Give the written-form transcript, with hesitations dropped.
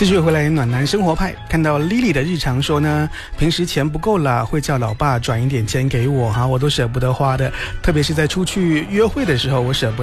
继续回来暖男生活派，看到 Lily 的日常说呢，平时钱不够了会叫老爸转一点钱给我哈，我都舍不得花的，特别是在出去约会的时候我舍不